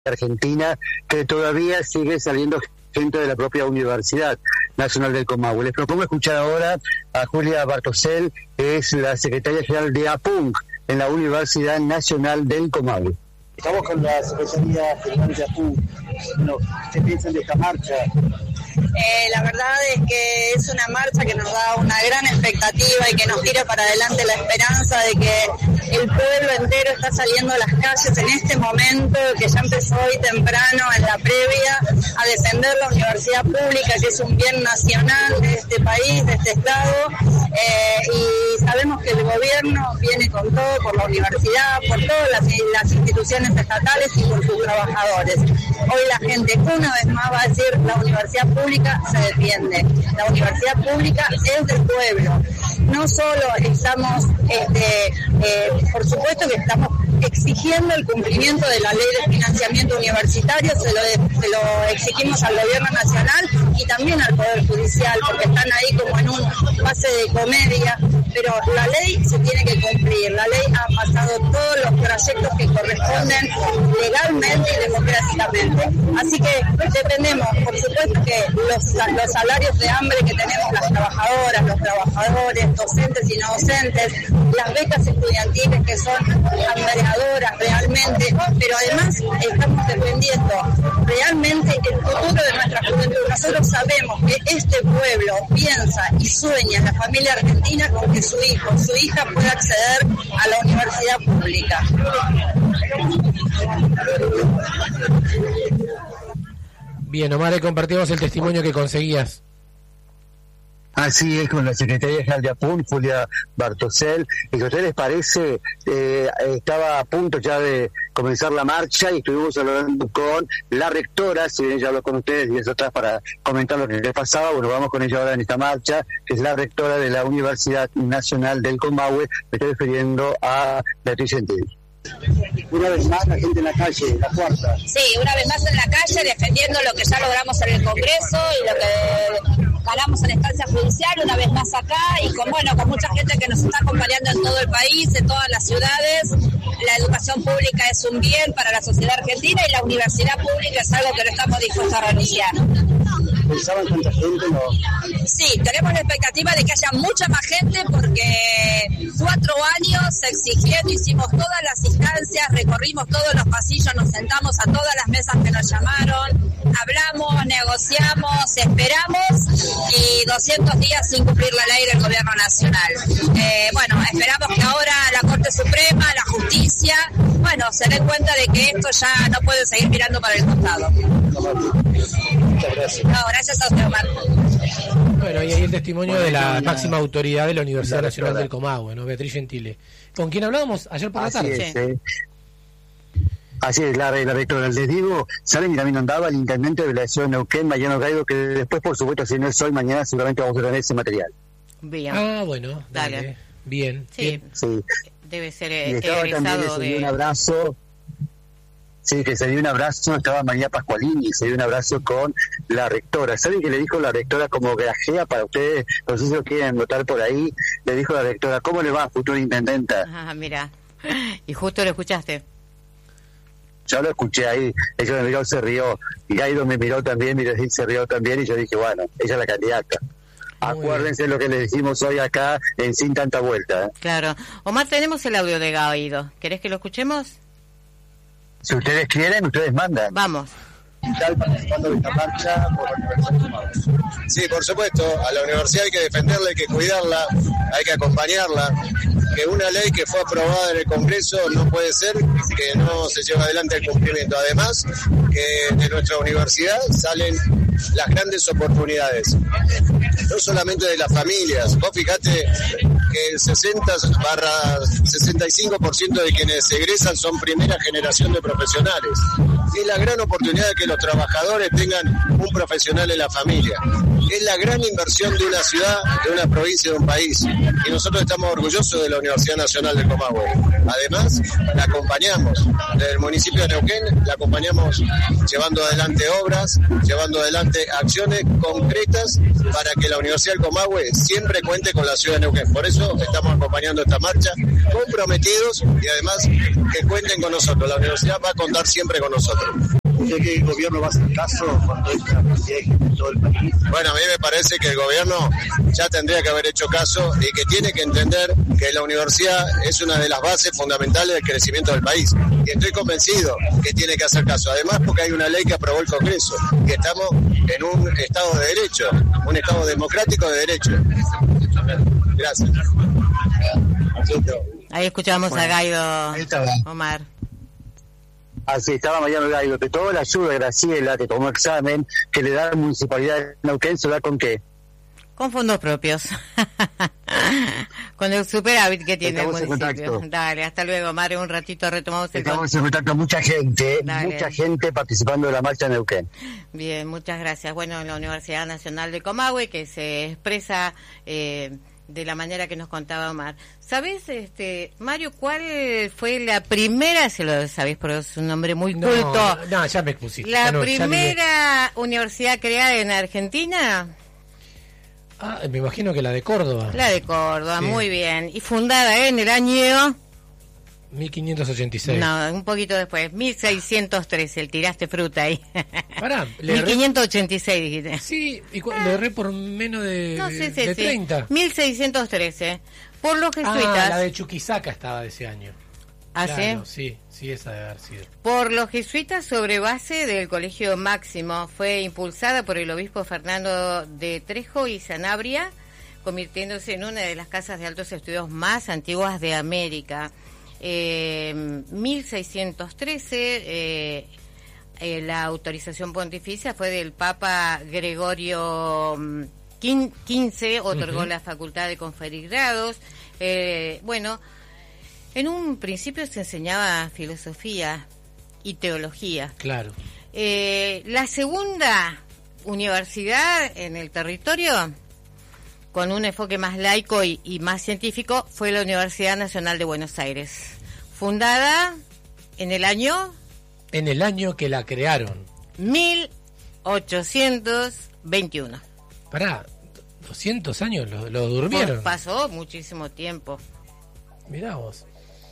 Argentina, que todavía sigue saliendo gente de la propia Universidad Nacional del Comahue. Les propongo escuchar ahora a Julia Bartosel, que es la secretaria general de APUNC en la Universidad Nacional del Comahue. Estamos con la secretaria general de APUNC. Bueno, ¿qué piensan de esta marcha? La verdad es que es una marcha que nos da una gran expectativa y que nos tira para adelante la esperanza de que el pueblo entero está saliendo a las calles en este momento, que ya empezó hoy temprano en la previa, a defender la universidad pública, que es un bien nacional de este país, de este estado, y sabemos que el gobierno viene con todo por la universidad, por todas las instituciones estatales y por sus trabajadores. Hoy la gente una vez más va a decir: la universidad pública se defiende, la universidad pública es del pueblo. No solo estamos, por supuesto que estamos exigiendo el cumplimiento de la ley de financiamiento universitario, se lo exigimos al gobierno nacional y también al Poder Judicial, porque están ahí como en un pase de comedia, pero la ley se tiene que cumplir. La ley ha pasado todos los trayectos que corresponden legalmente y democráticamente. Así que dependemos, por supuesto, que los salarios de hambre que tenemos las trabajadoras, los trabajadores, docentes y no docentes, las becas estudiantiles que son hambreadoras realmente, pero además estamos defendiendo realmente el futuro de nuestra juventud. Nosotros sabemos que este pueblo piensa y sueña en la familia argentina con que su hijo, su hija pueda acceder a la universidad pública. Bien, Omar, compartimos el testimonio que conseguías. Así es, con la secretaria general de APUNC, Julia Bartosel. Y que a ustedes les parece, estaba a punto ya de comenzar la marcha y estuvimos hablando con la rectora, si bien ella habló con ustedes y eso atrás para comentar lo que les pasaba. Bueno, vamos con ella ahora en esta marcha, que es la rectora de la Universidad Nacional del Comahue. Me estoy refiriendo a Beatriz Gentili. Una vez más la gente en la calle, la cuarta. Sí, una vez más en la calle defendiendo lo que ya logramos en el Congreso y lo que ganamos en la instancia judicial, una vez más acá y con mucha gente que nos está acompañando en todo el país, en todas las ciudades. La educación pública es un bien para la sociedad argentina y la universidad pública es algo que no estamos dispuestos a renunciar. ¿Pensaban tanta gente? No. Sí, tenemos la expectativa de que haya mucha más gente porque 4 años exigiendo, hicimos todas las instancias, recorrimos todos los pasillos, nos sentamos a todas las mesas que nos llamaron, hablamos, negociamos, esperamos y 200 días sin cumplir la ley del gobierno nacional. Esperamos que ahora la Corte Suprema, la justicia, se den cuenta de que esto ya no puede seguir mirando para el costado. Muchas gracias. No, gracias a usted, Omar. Bueno, y ahí el testimonio de la máxima autoridad de la Universidad Nacional del Comahue, ¿no? Beatriz Gentili, con quien hablábamos ayer por la tarde. Así es, la rectora. Les digo, saben, y también andaba el intendente de la ciudad de Neuquén, Mariano Gaido, que después, por supuesto, si no es hoy, mañana seguramente vamos a tener ese material. Bien. Ah, bueno, dale. Bien. Sí. Sí. Debe ser y estaba también, se dio un abrazo. Sí, que se dio un abrazo, estaba María Pascualini, se dio un abrazo con la rectora. ¿Saben qué le dijo la rectora como grajea para ustedes? No sé si lo quieren notar por ahí. Le dijo la rectora: ¿cómo le va, futura intendenta? Mira, y justo lo escuchaste. Yo lo escuché ahí, ella me miró, se rió, y Gaido me miró también, se rió también, y yo dije, bueno, ella es la candidata. Acuérdense lo que le dijimos hoy acá en Sin Tanta Vuelta. Claro. Omar, tenemos el audio de Gaido. ¿Querés que lo escuchemos? Si ustedes quieren, ustedes mandan. Vamos. Participando de esta marcha por la Universidad de Comahue. Sí, por supuesto, a la universidad hay que defenderla, hay que cuidarla, hay que acompañarla. Que una ley que fue aprobada en el Congreso no puede ser que no se lleve adelante el cumplimiento. Además, que de nuestra universidad salen las grandes oportunidades, no solamente de las familias. Vos fijate que el 60-65% de quienes egresan son primera generación de profesionales. Es la gran oportunidad de que los trabajadores tengan un profesional en la familia. es la gran inversión de una ciudad, de una provincia, de un país. Y nosotros estamos orgullosos de la Universidad Nacional del Comahue. Además, la acompañamos desde el municipio de Neuquén, la acompañamos llevando adelante obras, llevando adelante acciones concretas para que la Universidad del Comahue siempre cuente con la ciudad de Neuquén. Por eso estamos acompañando esta marcha, comprometidos y además que cuenten con nosotros. La universidad va a contar siempre con nosotros. ¿Cree que el gobierno va a hacer caso cuando esta cantidad de gente en todo el país? Bueno, a mí me parece que el gobierno ya tendría que haber hecho caso y que tiene que entender que la universidad es una de las bases fundamentales del crecimiento del país. Y estoy convencido que tiene que hacer caso. Además, porque hay una ley que aprobó el Congreso, que estamos en un Estado de Derecho, un Estado democrático de derecho. Gracias. Ahí escuchamos a Gaido, Ahí estaba. Omar. Así estaba Mariano Gaido, que toda la ayuda de Graciela, que tomó examen, que le da la Municipalidad de Neuquén, ¿se da con qué? Con fondos propios. Con el superávit que tiene Estamos el en municipio. contacto. Dale, hasta luego, Mar. En un ratito retomamos el Estamos en contacto con mucha gente, Dale. mucha gente participando de la marcha de Neuquén. Bien, muchas gracias. Bueno, en la Universidad Nacional de Comahue, que se expresa de la manera que nos contaba Omar. ¿Sabés, Mario, cuál fue la primera, se lo sabés, pero es un nombre muy culto, No, ya me expusiste. la Ya no, primera universidad creada en Argentina? Me imagino que la de Córdoba. La de Córdoba, Sí. muy bien. Y fundada en el año... 1586. No, un poquito después, 1613, el tiraste fruta ahí. Pará, le erré. 1586 dijiste. Sí, y le erré por menos de, No, sí, de 30. 1613. Por los jesuitas. La de Chuquisaca estaba de ese año. ¿Ah, Claro, sí? sí, esa debe haber sido. Por los jesuitas sobre base del Colegio Máximo. Fue impulsada por el obispo Fernando de Trejo y Sanabria, convirtiéndose en una de las casas de altos estudios más antiguas de América. 1613, la autorización pontificia fue del Papa Gregorio XV, otorgó la facultad de conferir grados. Bueno, en un principio se enseñaba filosofía y teología. Claro. La segunda universidad en el territorio, con un enfoque más laico y más científico, fue la Universidad Nacional de Buenos Aires, fundada en el año... En el año que la crearon. 1821. Pará, 200 años lo durmieron. Pues pasó muchísimo tiempo. Mirá vos.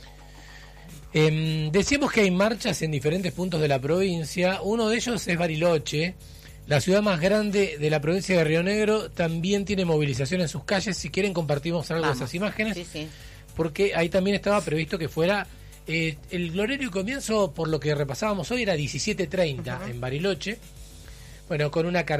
Decíamos que hay marchas en diferentes puntos de la provincia. Uno de ellos es Bariloche. La ciudad más grande de la provincia de Río Negro también tiene movilización en sus calles. Si quieren compartimos algo de esas imágenes. Sí, sí. Porque ahí también estaba previsto que fuera el glorerio y comienzo, por lo que repasábamos hoy, era 17:30 en Bariloche. Bueno, con una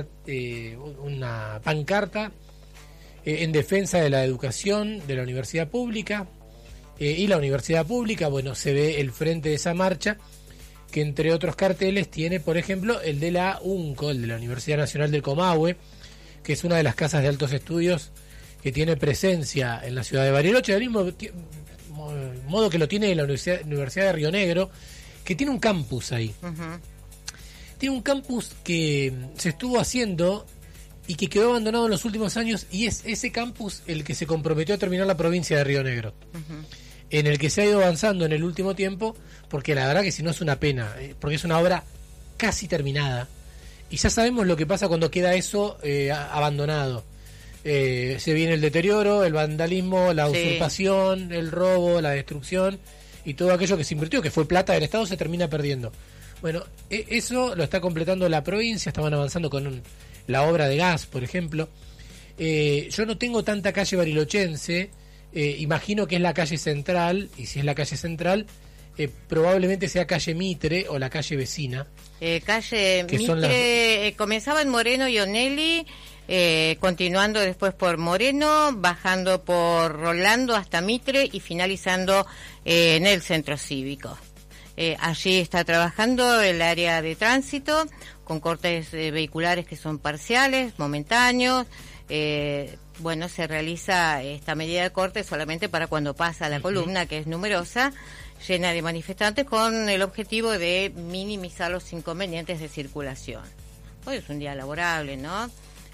pancarta en defensa de la educación de la universidad pública y la universidad pública. Bueno, se ve el frente de esa marcha, que entre otros carteles tiene, por ejemplo, el de la UNCO, el de la Universidad Nacional del Comahue, que es una de las casas de altos estudios que tiene presencia en la ciudad de Bariloche, del mismo modo que lo tiene la Universidad de Río Negro, que tiene un campus ahí. Tiene un campus que se estuvo haciendo y que quedó abandonado en los últimos años, y es ese campus el que se comprometió a terminar la provincia de Río Negro, en el que se ha ido avanzando en el último tiempo, porque la verdad que si no es una pena, porque es una obra casi terminada, y ya sabemos lo que pasa cuando queda eso abandonado. Se viene el deterioro, el vandalismo, la usurpación, el robo, la destrucción, y todo aquello que se invirtió, que fue plata del Estado, se termina perdiendo. Bueno, eso lo está completando la provincia. Estaban avanzando con la obra de gas, por ejemplo. Yo no tengo tanta calle barilochense, imagino que es la calle central, y si es la calle central, probablemente sea calle Mitre o la calle vecina. Calle Mitre, comenzaba en Moreno y Onelli, continuando después por Moreno, bajando por Rolando hasta Mitre y finalizando en el centro cívico. Allí está trabajando el área de tránsito con cortes vehiculares que son parciales, momentáneos. Bueno, se realiza esta medida de corte solamente para cuando pasa la columna, que es numerosa, llena de manifestantes, con el objetivo de minimizar los inconvenientes de circulación. Hoy es un día laborable, ¿no?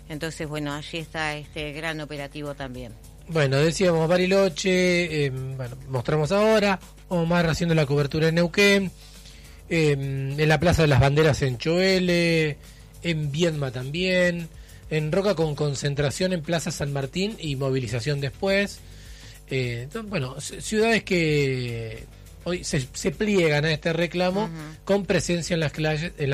Entonces, bueno, allí está este gran operativo también. Bueno, decíamos Bariloche, mostramos ahora, Omar haciendo la cobertura en Neuquén, en la Plaza de las Banderas en Choele, en Viedma también, en Roca con concentración en Plaza San Martín y movilización después. Entonces, ciudades que hoy se pliegan a este reclamo con presencia en las calles,